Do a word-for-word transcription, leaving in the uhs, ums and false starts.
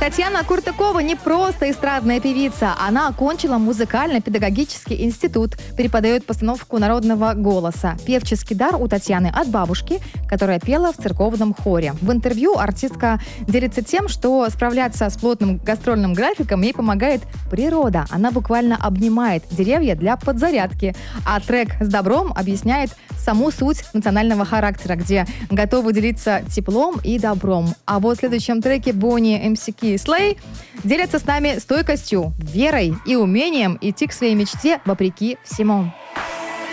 Татьяна Куртыкова не просто эстрадная певица. Она окончила музыкально-педагогический институт, преподает постановку народного голоса. Певческий дар у Татьяны от бабушки, которая пела в церковном хоре. В интервью артистка делится тем, что справляться с плотным гастрольным графиком ей помогает природа. Она буквально обнимает деревья для подзарядки. А трек «С добром» объясняет саму суть национального характера, где готовы делиться теплом и добром. А вот в следующем треке Бонни, эм си Кей и Слей делятся с нами стойкостью, верой и умением идти к своей мечте вопреки всему.